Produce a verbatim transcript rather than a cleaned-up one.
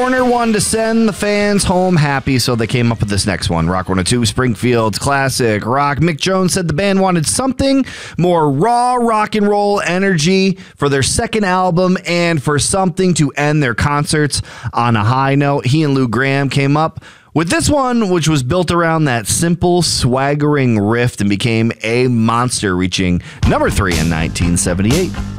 Warner wanted to send the fans home happy, so they came up with this next one. Rock one oh two, Springfield's classic rock. Mick Jones said the band wanted something more raw rock and roll energy for their second album and for something to end their concerts on a high note. He and Lou Gramm came up with this one, which was built around that simple, swaggering riff and became a monster, reaching number three in nineteen seventy-eight.